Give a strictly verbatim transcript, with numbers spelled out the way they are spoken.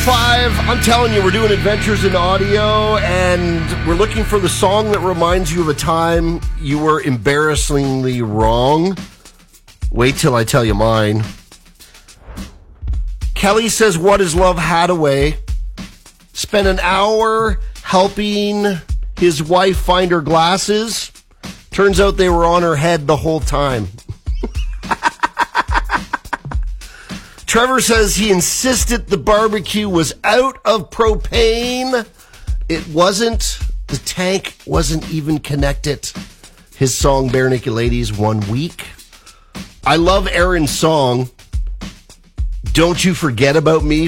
five. I'm telling you, we're doing Adventures in Audio, and we're looking for the song that reminds you of a time you were embarrassingly wrong. Wait till I tell you mine. Kelly says, "What is Love Hadaway?" Spent an hour helping his wife find her glasses. Turns out they were on her head the whole time. Trevor says he insisted the barbecue was out of propane. It wasn't. The tank wasn't even connected. His song, Bare Naked Ladies, one week. I love Aaron's song, Don't You Forget About Me,